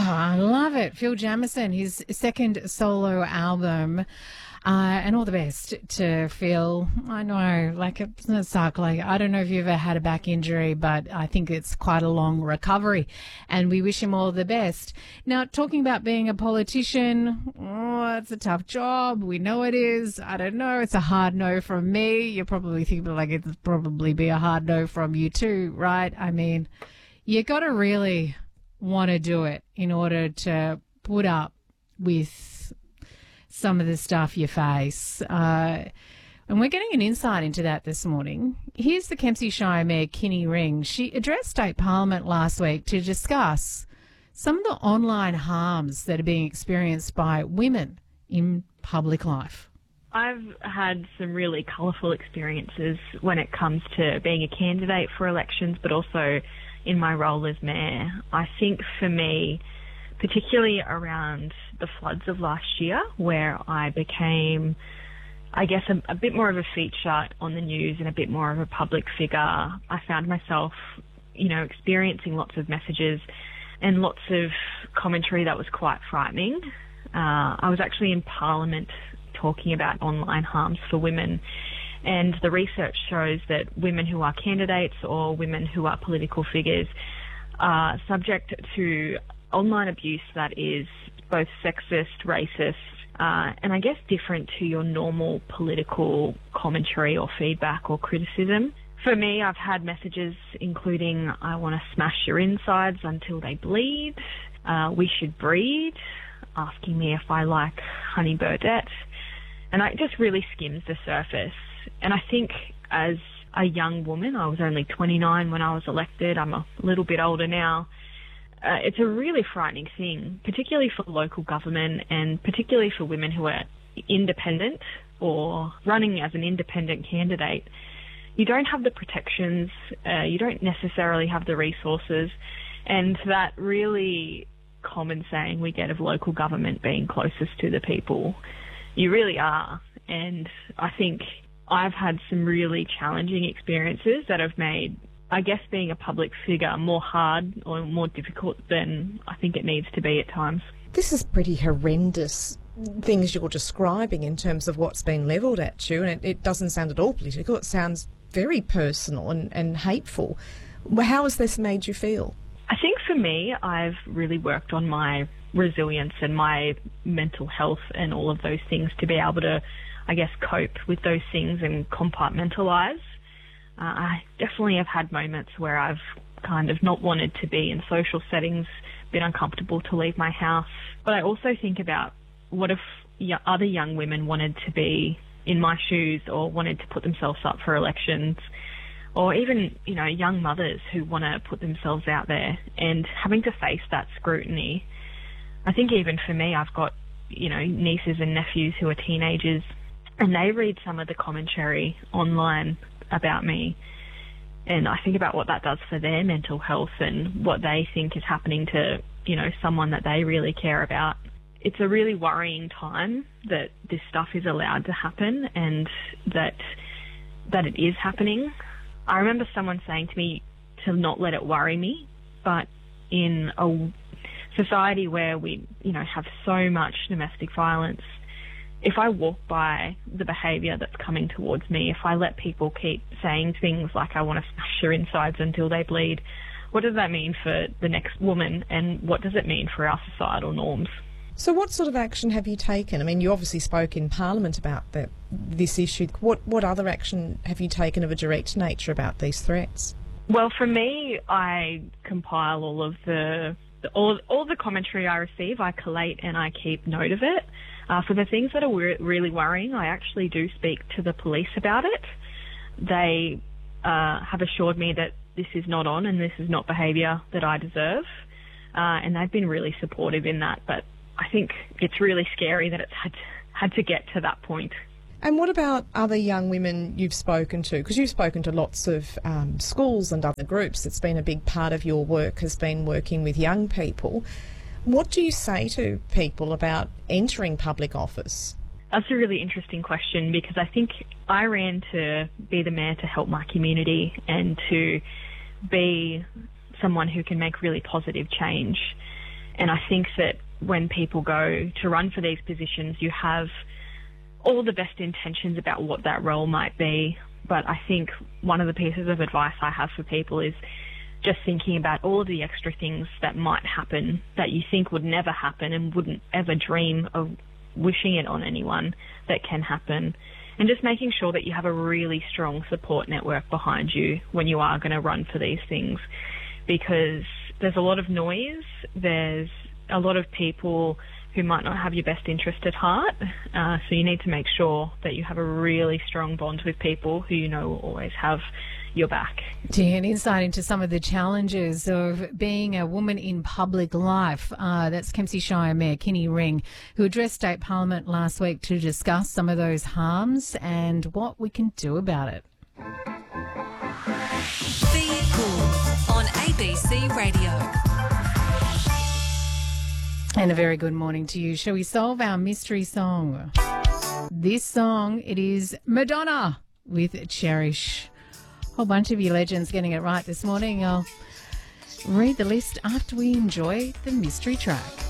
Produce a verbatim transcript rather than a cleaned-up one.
I love it. Phil Jamieson, his second solo album. Uh, and all the best to Phil. I know, like, it's not suck. Like, I don't know if you've ever had a back injury, but I think it's quite a long recovery, and we wish him all the best. Now, talking about being a politician, oh, it's a tough job. We know it is. I don't know. It's a hard no from me. You're probably thinking, like, it'd probably be a hard no from you too, right? I mean, you got to really want to do it in order to put up with some of the stuff you face. Uh, and we're getting an insight into that this morning. Here's the Kempsey Shire Mayor, Kinny Ring. She addressed State Parliament last week to discuss some of the online harms that are being experienced by women in public life. I've had some really colourful experiences when it comes to being a candidate for elections, but also in my role as mayor. I think for me, particularly around the floods of last year, where I became, I guess, a, a bit more of a feature on the news and a bit more of a public figure, I found myself, you know, experiencing lots of messages and lots of commentary that was quite frightening. Uh, I was actually in Parliament talking about online harms for women, and the research shows that women who are candidates or women who are political figures are subject to online abuse that is both sexist, racist, uh, and I guess different to your normal political commentary or feedback or criticism. For me, I've had messages including, I want to smash your insides until they bleed, uh, we should breed, asking me if I like Honey Burdette, and it just really skims the surface. And I think as a young woman, I was only twenty-nine when I was elected, I'm a little bit older now, Uh, it's a really frightening thing, particularly for local government and particularly for women who are independent or running as an independent candidate. You don't have the protections, uh, you don't necessarily have the resources, and that really common saying we get of local government being closest to the people, you really are. And I think I've had some really challenging experiences that have made, I guess, being a public figure more hard or more difficult than I think it needs to be at times. This is pretty horrendous things you're describing in terms of what's been levelled at you, and it, it doesn't sound at all political. It sounds very personal and, and hateful. How has this made you feel? I think for me, I've really worked on my resilience and my mental health and all of those things to be able to, I guess, cope with those things and compartmentalise. Uh, I definitely have had moments where I've kind of not wanted to be in social settings, been uncomfortable to leave my house. But I also think about what if other young women wanted to be in my shoes or wanted to put themselves up for elections, or even, you know, young mothers who want to put themselves out there and having to face that scrutiny. I think even for me, I've got, you know, nieces and nephews who are teenagers, and they read some of the commentary online about me, and I think about what that does for their mental health and what they think is happening to, you know, someone that they really care about. It's a really worrying time that this stuff is allowed to happen and that that it is happening. I remember someone saying to me to not let it worry me, but in a society where we, you know, have so much domestic violence, if I walk by the behaviour that's coming towards me, if I let people keep saying things like, I want to smash your insides until they bleed, what does that mean for the next woman, and what does it mean for our societal norms? So what sort of action have you taken? I mean, you obviously spoke in Parliament about the, this issue. What, what other action have you taken of a direct nature about these threats? Well, for me, I compile all of the, the all, all the commentary I receive. I collate and I keep note of it. Uh, for the things that are re- really worrying, I actually do speak to the police about it. They uh, have assured me that this is not on and this is not behaviour that I deserve, uh, and they've been really supportive in that. But I think it's really scary that it's had to, had to get to that point. And what about other young women you've spoken to? Because you've spoken to lots of um, schools and other groups. It's been a big part of your work, has been working with young people. What do you say to people about entering public office? That's a really interesting question, because I think I ran to be the mayor to help my community and to be someone who can make really positive change. And I think that when people go to run for these positions, you have all the best intentions about what that role might be. But I think one of the pieces of advice I have for people is just thinking about all of the extra things that might happen that you think would never happen and wouldn't ever dream of wishing it on anyone that can happen. And just making sure that you have a really strong support network behind you when you are going to run for these things, because there's a lot of noise, there's a lot of people who might not have your best interest at heart, uh, so you need to make sure that you have a really strong bond with people who you know will always have your back. Gee, an insight into some of the challenges of being a woman in public life. Uh, that's Kempsey Shire Mayor Kinney Ring, who addressed State Parliament last week to discuss some of those harms and what we can do about it. Be Cool on A B C Radio. And a very good morning to you. Shall we solve our mystery song? This song, it is Madonna with Cherish. A whole bunch of you legends getting it right this morning. I'll read the list after we enjoy the mystery track.